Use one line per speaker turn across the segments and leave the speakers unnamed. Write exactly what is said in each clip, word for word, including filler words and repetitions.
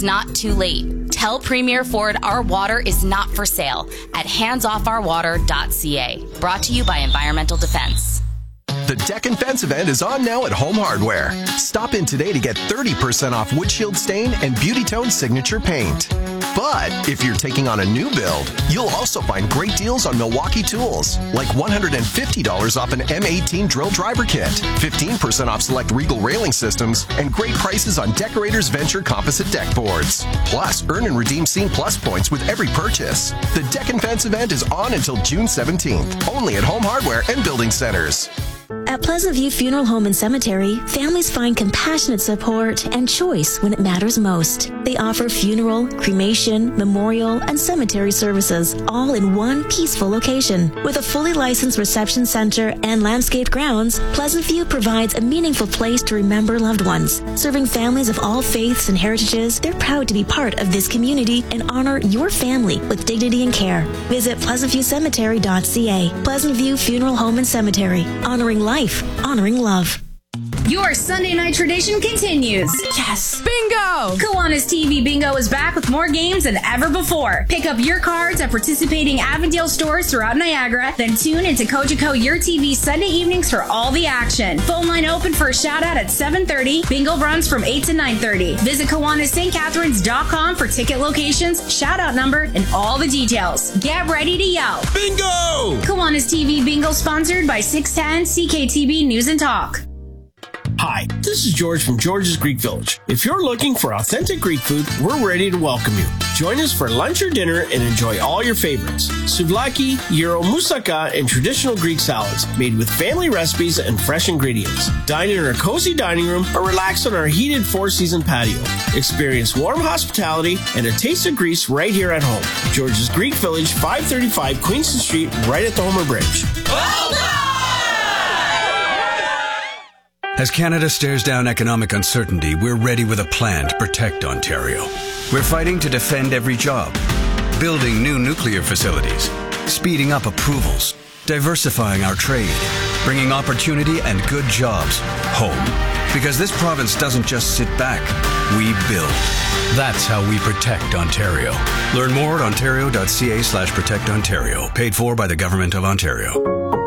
not too late. Tell Premier Ford our water is not for sale at hands off our water dot c a. Brought to you by Environmental Defense.
The Deck and Fence event is on now at Home Hardware. Stop in today to get thirty percent off Wood Shield Stain and Beauty Tone Signature Paint. But if you're taking on a new build, you'll also find great deals on Milwaukee tools, like one hundred fifty dollars off an M eighteen drill driver kit, fifteen percent off select Regal railing systems, and great prices on Decorators Venture composite deck boards. Plus, earn and redeem Scene Plus points with every purchase. The Deck and Fence event is on until June seventeenth, only at Home Hardware and Building Centers.
At Pleasant View Funeral Home and Cemetery, families find compassionate support and choice when it matters most. They offer funeral, cremation, memorial, and cemetery services, all in one peaceful location. With a fully licensed reception center and landscaped grounds, Pleasant View provides a meaningful place to remember loved ones. Serving families of all faiths and heritages, they're proud to be part of this community and honor your family with dignity and care. Visit pleasant view cemetery dot c a. Pleasant View Funeral Home and Cemetery, honoring life, honoring love.
Your Sunday night tradition continues.
Yes! Bingo!
Kiwanis T V Bingo is back with more games than ever before. Pick up your cards at participating Avondale stores throughout Niagara, then tune into Kojiko Your T V Sunday evenings for all the action. Phone line open for a shout-out at seven thirty. Bingo runs from eight to nine thirty. Visit Kiwanis St Catharines dot com for ticket locations, shout-out number, and all the details. Get ready to yell.
Bingo!
Kiwanis T V Bingo sponsored by six ten C K T B News and Talk.
Hi, this is George from George's Greek Village. If you're looking for authentic Greek food, we're ready to welcome you. Join us for lunch or dinner and enjoy all your favorites. Souvlaki, gyro, moussaka, and traditional Greek salads made with family recipes and fresh ingredients. Dine in our cozy dining room or relax on our heated four-season patio. Experience warm hospitality and a taste of Greece right here at home. George's Greek Village, five thirty-five Queenston Street, right at the Homer Bridge.
Well done!
As Canada stares down economic uncertainty, we're ready with a plan to protect Ontario. We're fighting to defend every job, building new nuclear facilities, speeding up approvals, diversifying our trade, bringing opportunity and good jobs home. Because this province doesn't just sit back, we build. That's how we protect Ontario. Learn more at ontario dot c a slash protect Ontario. Paid for by the Government of Ontario.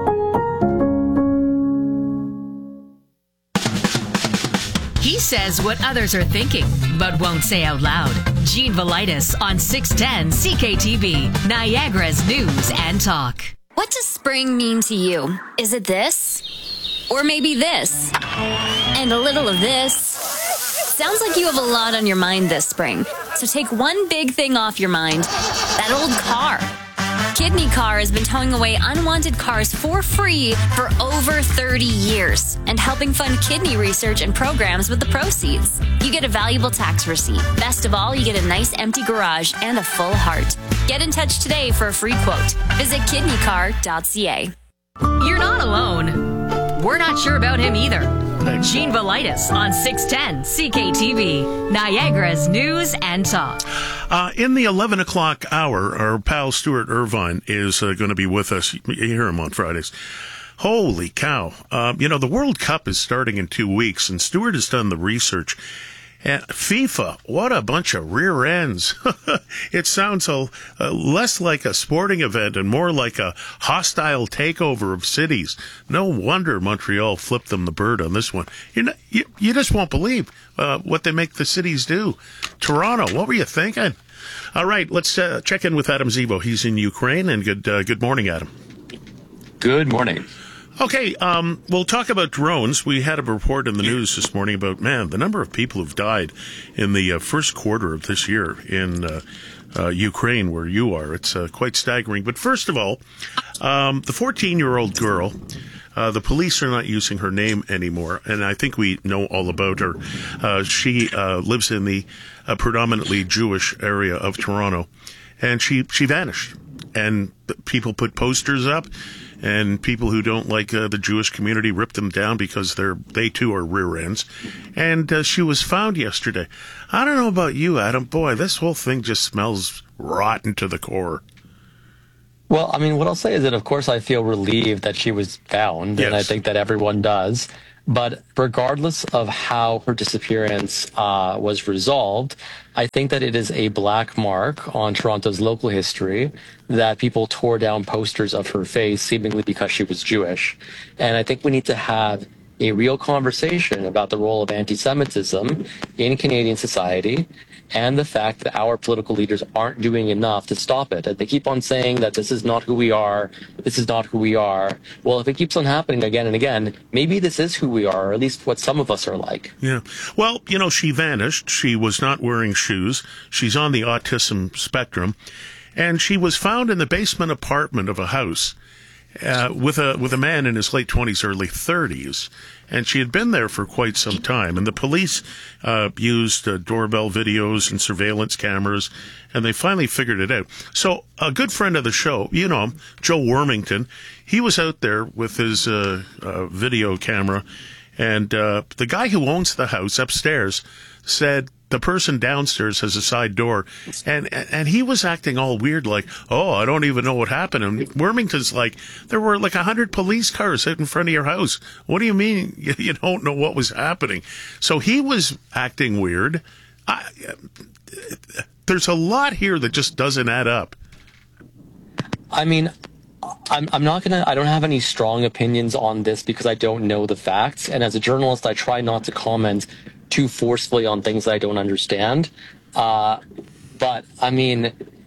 He says what others are thinking, but won't say out loud. Gene Velitis on six ten C K T B, Niagara's News and Talk.
What does spring mean to you? Is it this? Or maybe this? And a little of this? Sounds like you have a lot on your mind this spring. So take one big thing off your mind. That old car. Kidney Car has been towing away unwanted cars for free for over thirty years and helping fund kidney research and programs with the proceeds. You get a valuable tax receipt. Best of all, you get a nice empty garage and a full heart. Get in touch today for a free quote. Visit kidney car dot c a.
You're not alone. We're not sure about him either. Gene Velitis on six ten C K T V, Niagara's News and Talk.
Uh, in the eleven o'clock hour, our pal Stuart Irvine is uh, going to be with us. You hear him on Fridays. Holy cow. Uh, you know, the World Cup is starting in two weeks, and Stuart has done the research. And FIFA, what a bunch of rear ends. It sounds a, a less like a sporting event and more like a hostile takeover of cities. No wonder Montreal flipped them the bird on this one. You know, you, you just won't believe uh, what they make the cities do. Toronto, what were you thinking? All right, let's uh, check in with Adam Zivo. He's in Ukraine, and good uh, good morning, Adam.
Good morning.
Okay, um, we'll talk about drones. We had a report in the news this morning about, man, the number of people who've died in the uh, first quarter of this year in uh, uh, Ukraine, where you are. It's uh, quite staggering. But first of all, um, the fourteen-year-old girl, uh, the police are not using her name anymore, and I think we know all about her. Uh, she uh, lives in the uh, predominantly Jewish area of Toronto, and she, she vanished. And people put posters up, and people who don't like uh, the Jewish community rip them down because they're they too are rear ends. And uh, she was found yesterday. I don't know about you, Adam. Boy, this whole thing just smells rotten to the core.
Well, I mean, what I'll say is that, of course, I feel relieved that she was found,
Yes.
and I think that everyone does.
But regardless of how her disappearance uh, was resolved, I think that it is a black mark on Toronto's local history that people tore down posters of her face seemingly because she was Jewish. And I think we need to have a real conversation about the role of anti-Semitism in Canadian society and the fact that our political leaders aren't doing enough to stop it. And they keep on saying that this is not who we are, this is not who we are. Well, if it keeps on happening again and again, maybe this is who we are, or at least what some of us are like.
Yeah. Well, you know, she vanished. She was not wearing shoes. She's on the autism spectrum. And she was found in the basement apartment of a house uh, with a with a man in his late twenties, early thirties. And she had been there for quite some time. And the police uh, used uh, doorbell videos and surveillance cameras, and they finally figured it out. So a good friend of the show, you know him, Joe Wormington, he was out there with his uh, uh, video camera, and uh, the guy who owns the house upstairs said the person downstairs has a side door, and and he was acting all weird, like, oh, I don't even know what happened. And Wormington's like, there were like a hundred police cars out in front of your house. What do you mean you, you don't know what was happening? So he was acting weird. I, there's a lot here that just doesn't add up.
I mean, I'm, I'm not going to, I don't have any strong opinions on this because I don't know the facts. And as a journalist, I try not to comment too forcefully on things that I don't understand. Uh, but, I mean,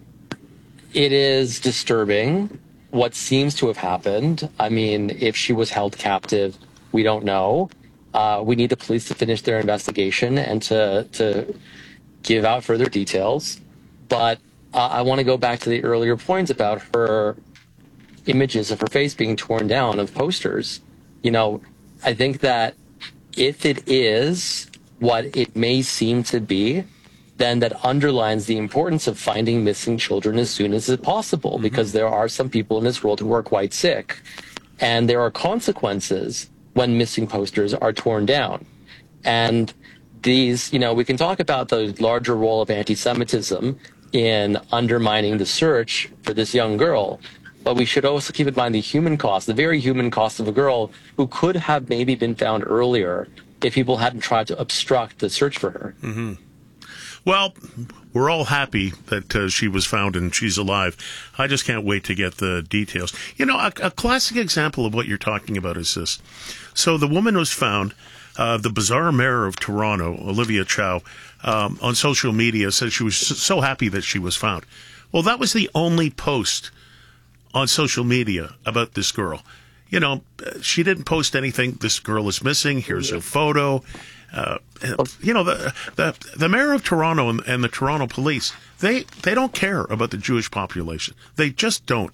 it is disturbing what seems to have happened. I mean, if she was held captive, we don't know. Uh, we need the police to finish their investigation and to, to give out further details. But uh, I want to go back to the earlier points about her images of her face being torn down of posters. You know, I think that if it is what it may seem to be, then that underlines the importance of finding missing children as soon as possible, because there are some people in this world who are quite sick, and there are consequences when missing posters are torn down. And these, you know, we can talk about the larger role of anti-Semitism in undermining the search for this young girl, but we should also keep in mind the human cost, the very human cost of a girl who could have maybe been found earlier if people hadn't tried to obstruct the search for her.
Mm-hmm. Well, we're all happy that uh, she was found and she's alive. I just can't wait to get the details. You know, a, a classic example of what you're talking about is this. So the woman was found. Uh, the bizarre mayor of Toronto, Olivia Chow, um, on social media said she was so happy that she was found. Well, that was the only post on social media about this girl. You know, she didn't post anything. This girl is missing. Here's her photo. Uh, you know, the, the the mayor of Toronto and, and the Toronto police, they, they don't care about the Jewish population. They just don't.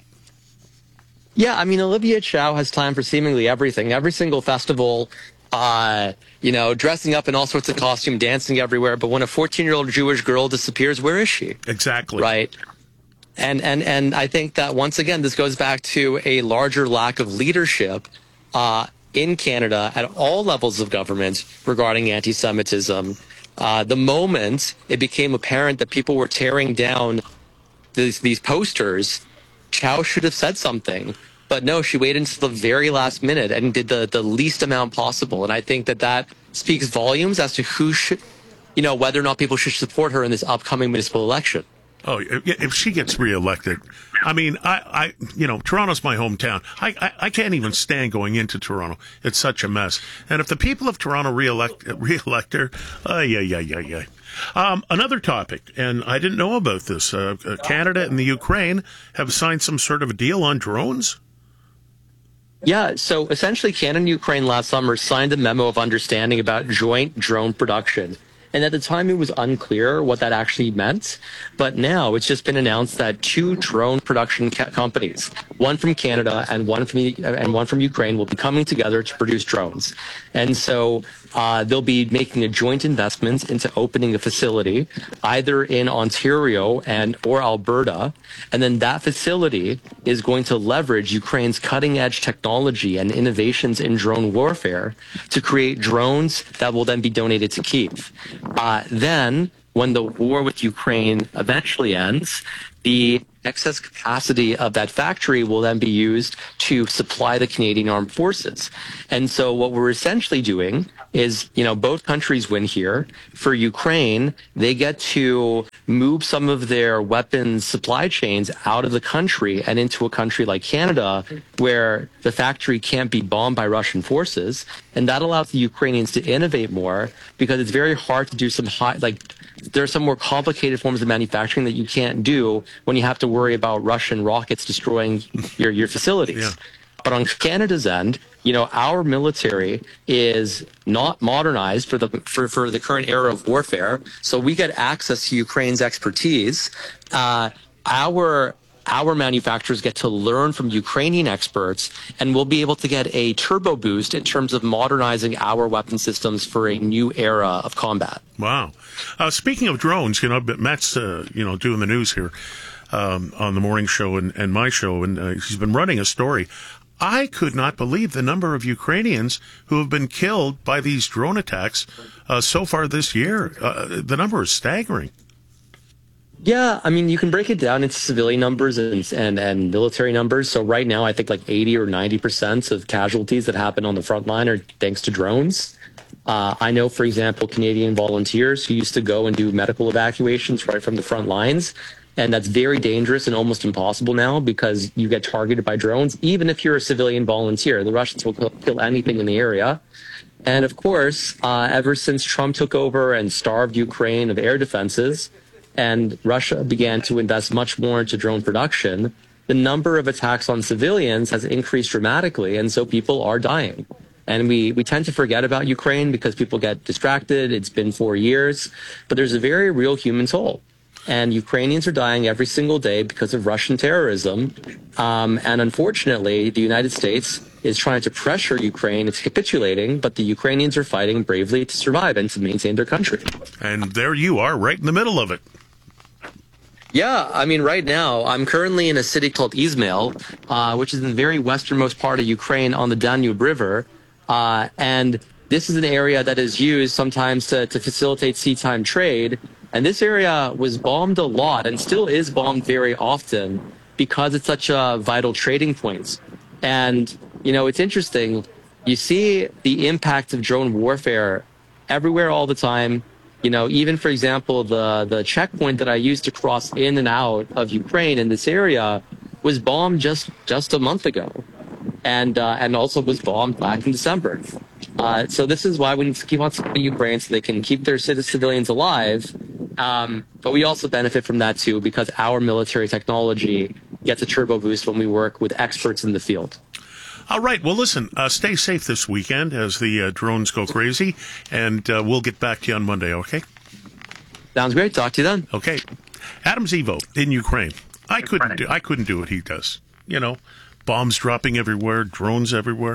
Yeah, I mean, Olivia Chow has time for seemingly everything. Every single festival, uh, you know, dressing up in all sorts of costume, dancing everywhere. But when a fourteen-year-old Jewish girl disappears, where is she?
Exactly.
Right. And, and, and I think that, once again, this goes back to a larger lack of leadership uh, in Canada at all levels of government regarding anti-Semitism. Uh, the moment it became apparent that people were tearing down these, these posters, Chow should have said something. But no, she waited until the very last minute and did the, the least amount possible. And I think that that speaks volumes as to who should, you know, whether or not people should support her in this upcoming municipal election.
Oh, if she gets reelected, I mean, I, I, you know, Toronto's my hometown. I, I, I can't even stand going into Toronto. It's such a mess. And if the people of Toronto reelect, reelect her, uh, yeah, yeah, yeah, yeah. Um, another topic, and I didn't know about this. Uh, Canada and the Ukraine have signed some sort of a deal on drones.
Yeah, so essentially Canada and Ukraine last summer signed a memo of understanding about joint drone production. And at the time, it was unclear what that actually meant. But now it's just been announced that two drone production ca- companies, one from Canada and one from and one from Ukraine, will be coming together to produce drones. And so uh, they'll be making a joint investment into opening a facility either in Ontario and or Alberta. And then that facility is going to leverage Ukraine's cutting edge technology and innovations in drone warfare to create drones that will then be donated to Kyiv. Uh, then when the war with Ukraine eventually ends, the excess capacity of that factory will then be used to supply the Canadian Armed Forces. And so what we're essentially doing is, you know, both countries win here. For Ukraine, they get to move some of their weapons supply chains out of the country and into a country like Canada, where the factory can't be bombed by Russian forces. And that allows the Ukrainians to innovate more, because it's very hard to do some high, like, there are some more complicated forms of manufacturing that you can't do when you have to worry about Russian rockets destroying your, your facilities. Yeah. But on Canada's end, you know, our military is not modernized for the for, for the current era of warfare. So we get access to Ukraine's expertise. Uh, our our manufacturers get to learn from Ukrainian experts, and we'll be able to get a turbo boost in terms of modernizing our weapon systems for a new era of combat.
Wow. Uh, speaking of drones, you know, Matt's, uh, you know, doing the news here um, on the morning show and, and my show, and uh, he's been running a story. I could not believe the number of Ukrainians who have been killed by these drone attacks uh, so far this year. Uh, the number is staggering.
Yeah, I mean, you can break it down into civilian numbers and, and, and military numbers. So right now, I think like eighty or ninety percent of casualties that happen on the front line are thanks to drones. Uh, I know, for example, Canadian volunteers who used to go and do medical evacuations right from the front lines. And that's very dangerous and almost impossible now, because you get targeted by drones, even if you're a civilian volunteer. The Russians will kill anything in the area. And of course, uh, ever since Trump took over and starved Ukraine of air defenses, and Russia began to invest much more into drone production, the number of attacks on civilians has increased dramatically, and so people are dying. And we, we tend to forget about Ukraine because people get distracted. It's been four years, but there's a very real human toll. And Ukrainians are dying every single day because of Russian terrorism. Um, and unfortunately, the United States is trying to pressure Ukraine. It's capitulating, but the Ukrainians are fighting bravely to survive and to maintain their country.
And there you are, right in the middle of it.
Yeah, I mean, right now, I'm currently in a city called Izmail, uh, which is in the very westernmost part of Ukraine on the Danube River. Uh, and this is an area that is used sometimes to, to facilitate seatime trade. And this area was bombed a lot and still is bombed very often because it's such a vital trading point. And, you know, it's interesting. You see the impact of drone warfare everywhere all the time. You know, even, for example, the, the checkpoint that I used to cross in and out of Ukraine in this area was bombed just, just a month ago. And, uh, and also was bombed back in December. Uh, so this is why we need to keep on supporting Ukraine so they can keep their civilians alive. Um, but we also benefit from that, too, because our military technology gets a turbo boost when we work with experts in the field.
All right. Well, listen, uh, stay safe this weekend as the uh, drones go crazy, and uh, we'll get back to you on Monday, okay?
Sounds great. Talk to you then.
Okay. Adam Zivo in Ukraine. I couldn't do, I couldn't do what he does. You know, bombs dropping everywhere, drones everywhere.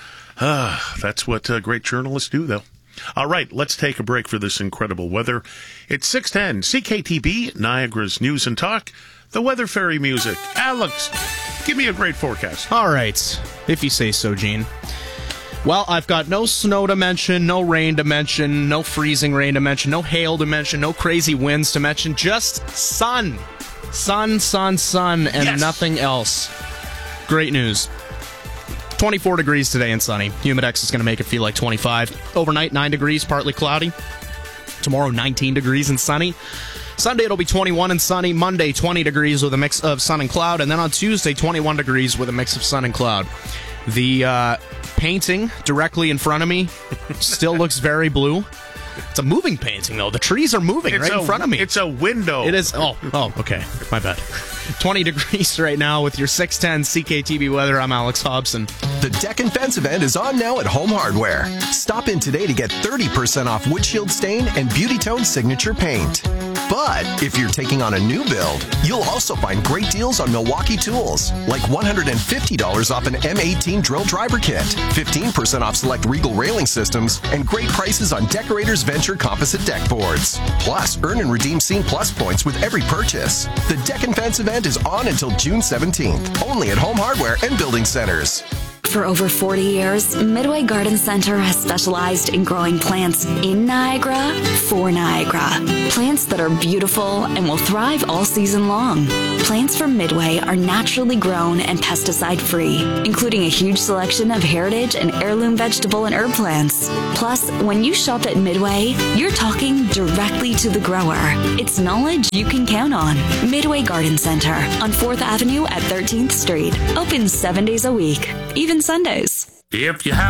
Ah, that's what uh, great journalists do, though. All right, let's take a break for this incredible weather. It's six ten, C K T B, Niagara's News and Talk, the Weather Fairy music. Alex, give me a great forecast.
All right, if you say so, Gene. Well, I've got no snow to mention, no rain to mention, no freezing rain to mention, no hail to mention, no crazy winds to mention, just sun. Sun, sun, sun, and yes. Nothing else. Great news. twenty-four degrees today and sunny. Humidex is going to make it feel like twenty-five. Overnight, nine degrees, partly cloudy. Tomorrow, nineteen degrees and sunny. Sunday, it'll be twenty-one and sunny. Monday, twenty degrees with a mix of sun and cloud. And then on Tuesday, twenty-one degrees with a mix of sun and cloud. The uh, painting directly in front of me still looks very blue. It's a moving painting, though. The trees are moving it's right
a,
in front of me.
It's a window.
It is. Oh, oh, okay. My bad. twenty degrees right now with your six ten C K T V weather. I'm Alex Hobson.
The Deck and Fence event is on now at Home Hardware. Stop in today to get thirty percent off windshield stain and Beauty Tone signature paint. But if you're taking on a new build, you'll also find great deals on Milwaukee tools, like one hundred fifty dollars off an M eighteen drill driver kit, fifteen percent off select Regal railing systems, and great prices on Decorators Venture composite deck boards. Plus, earn and redeem Scene Plus points with every purchase. The Deck and Fence event is on until June seventeenth, only at Home Hardware and Building Centers.
For over forty years, Midway Garden Center has specialized in growing plants in Niagara for Niagara. Plants that are beautiful and will thrive all season long. Plants from Midway are naturally grown and pesticide-free, including a huge selection of heritage and heirloom vegetable and herb plants. Plus, when you shop at Midway, you're talking directly to the grower. It's knowledge you can count on. Midway Garden Center on fourth Avenue at thirteenth Street. Open seven days a week, even Sundays.
If you have